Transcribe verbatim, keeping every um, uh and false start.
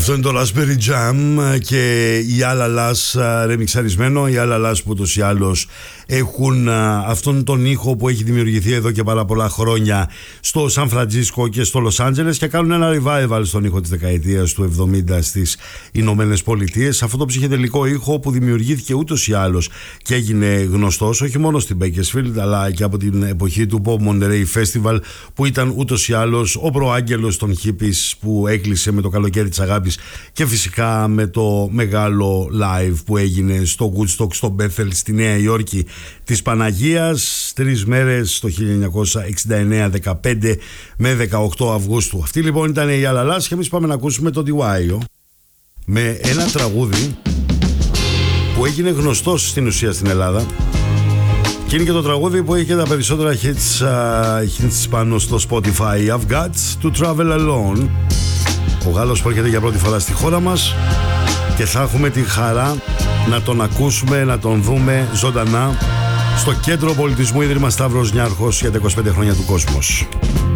Αυτό είναι το Raspberry Jam και η La Las ρεμιξαρισμένο. Οι La Las που ούτως ή άλλως έχουν αυτόν τον ήχο που έχει δημιουργηθεί εδώ και πάρα πολλά χρόνια στο Σαν Φραντζίσκο και στο Λος Άντζελες και κάνουν ένα revival στον ήχο της δεκαετίας του εβδομήντα στις Ηνωμένες Πολιτείες. Αυτό το ψυχεδελικό ήχο που δημιουργήθηκε ούτως ή άλλως και έγινε γνωστός όχι μόνο στην Bakersfield αλλά και από την εποχή του Pop Monterey Festival, που ήταν ούτως ή άλλως ο προάγγελος των hippies που έκλεισε με το καλοκαίρι της αγάπης, και φυσικά με το μεγάλο live που έγινε στο Woodstock, στο Bethel στη Νέα Υόρκη της Παναγίας, τρεις μέρες το χίλια εννιακόσια εξήντα εννέα, δεκαπέντε με δεκαοκτώ Αυγούστου. Αυτή λοιπόν ήταν η La Las και εμείς πάμε να ακούσουμε το ντι γουάι με ένα τραγούδι που έγινε γνωστός στην ουσία στην Ελλάδα και είναι και το τραγούδι που έχει και τα περισσότερα hits, uh, hits πάνω στο Spotify. I've got to travel alone. Ο Γάλλος που έρχεται για πρώτη φορά στη χώρα μας και θα έχουμε τη χαρά να τον ακούσουμε, να τον δούμε ζωντανά στο Κέντρο Πολιτισμού Ίδρυμα Σταύρος Νιάρχος για τα είκοσι πέντε χρόνια του Κόσμος.